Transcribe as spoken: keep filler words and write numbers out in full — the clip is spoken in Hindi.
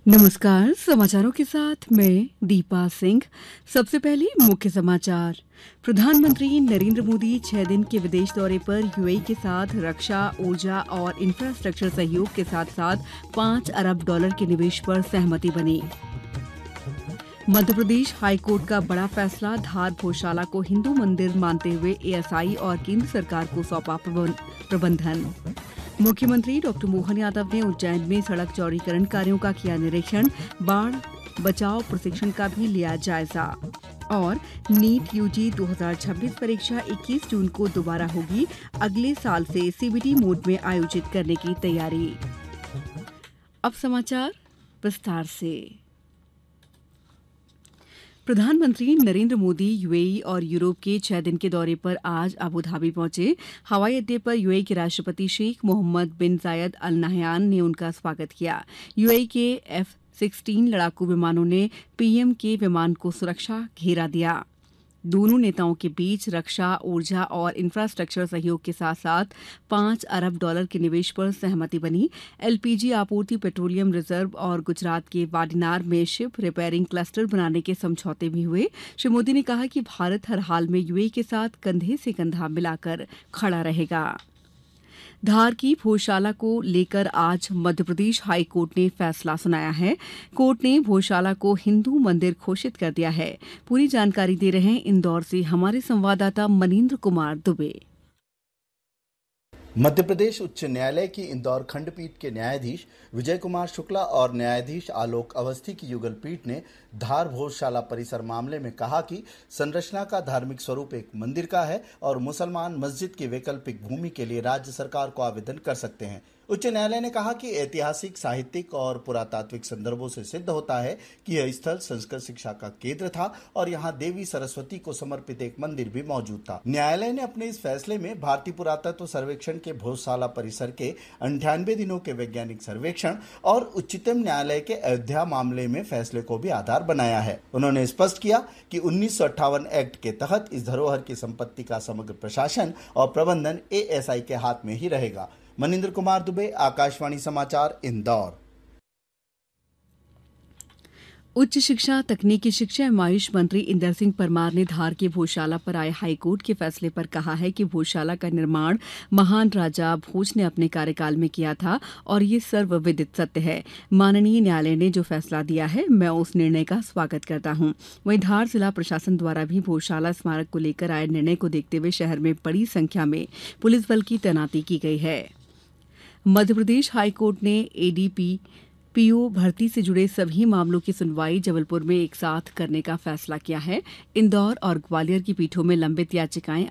नमस्कार। समाचारों के साथ मैं दीपा सिंह। सबसे पहले मुख्य समाचार। प्रधानमंत्री नरेंद्र मोदी छह दिन के विदेश दौरे पर यूएई के साथ रक्षा, ऊर्जा और इंफ्रास्ट्रक्चर सहयोग के साथ साथ पांच अरब डॉलर के निवेश पर सहमति बनी। मध्य प्रदेश हाईकोर्ट का बड़ा फैसला, धार भोजशाला को हिंदू मंदिर मानते हुए एएसआई और केंद्र सरकार को सौंपा प्रबंधन। मुख्यमंत्री डॉ मोहन यादव ने उज्जैन में सड़क चौड़ीकरण कार्यों का किया निरीक्षण, बाढ़ बचाव प्रशिक्षण का भी लिया जायजा। और नीट यूजी दो हज़ार छब्बीस परीक्षा इक्कीस जून को दोबारा होगी, अगले साल से सीबीटी मोड में आयोजित करने की तैयारी। अब समाचार विस्तार से। प्रधानमंत्री नरेंद्र मोदी यूएई और यूरोप के छह दिन के दौरे पर आज अबू धाबी पहुंचे। हवाई अड्डे पर यूएई के राष्ट्रपति शेख मोहम्मद बिन जायद अल नहयान ने उनका स्वागत किया। यूएई के एफ सोलह लड़ाकू विमानों ने पीएम के विमान को सुरक्षा घेरा दिया। दोनों नेताओं के बीच रक्षा, ऊर्जा और इंफ्रास्ट्रक्चर सहयोग के साथ साथ पांच अरब डॉलर के निवेश पर सहमति बनी। एलपीजी आपूर्ति, पेट्रोलियम रिजर्व और गुजरात के वाडिनार में शिप रिपेयरिंग क्लस्टर बनाने के समझौते भी हुए। श्री मोदी ने कहा कि भारत हर हाल में यूएई के साथ कंधे से कंधा मिलाकर खड़ा रहेगा। धार की भोजशाला को लेकर आज मध्य प्रदेश हाई कोर्ट ने फैसला सुनाया है। कोर्ट ने भोजशाला को हिंदू मंदिर घोषित कर दिया है। पूरी जानकारी दे रहे हैं इंदौर से हमारे संवाददाता मनीन्द्र कुमार दुबे। मध्य प्रदेश उच्च न्यायालय की इंदौर खंडपीठ के न्यायाधीश विजय कुमार शुक्ला और न्यायाधीश आलोक अवस्थी की युगल पीठ ने धार भोजशाला परिसर मामले में कहा कि संरचना का धार्मिक स्वरूप एक मंदिर का है और मुसलमान मस्जिद की वैकल्पिक भूमि के लिए राज्य सरकार को आवेदन कर सकते हैं। उच्च न्यायालय ने कहा कि ऐतिहासिक, साहित्यिक और पुरातात्विक संदर्भों से सिद्ध होता है कि यह स्थल संस्कृत शिक्षा का केंद्र था और यहाँ देवी सरस्वती को समर्पित एक मंदिर भी मौजूद था। न्यायालय ने अपने इस फैसले में भारतीय पुरातत्व सर्वेक्षण के भोजशाला परिसर के अंठानवे दिनों के वैज्ञानिक सर्वेक्षण और उच्चतम न्यायालय के अयोध्या मामले में फैसले को भी आधार बनाया है। उन्होंने स्पष्ट किया कि उन्नीस सौ अट्ठावन एक्ट के तहत इस धरोहर की संपत्ति का समग्र प्रशासन और प्रबंधन एएसआई के हाथ में ही रहेगा। मनीन्द्र कुमार दुबे, आकाशवाणी समाचार, इंदौर। उच्च शिक्षा, तकनीकी शिक्षा एवं आयुष मंत्री इंदर सिंह परमार ने धार के भोजशाला पर आए हाईकोर्ट के फैसले पर कहा है कि भोजशाला का निर्माण महान राजा भोज ने अपने कार्यकाल में किया था और ये सर्वविदित सत्य है। माननीय न्यायालय ने जो फैसला दिया है, मैं उस निर्णय का स्वागत करता हूँ। वहीं धार जिला प्रशासन द्वारा भी भोजशाला स्मारक को लेकर आए निर्णय को देखते हुए शहर में बड़ी संख्या में पुलिस बल की तैनाती की गई है। मध्य प्रदेश हाईकोर्ट ने एडीपी पीओ भर्ती से जुड़े सभी मामलों की सुनवाई जबलपुर में एक साथ करने का फैसला किया है। इंदौर और ग्वालियर की पीठों में लंबित याचिकाएं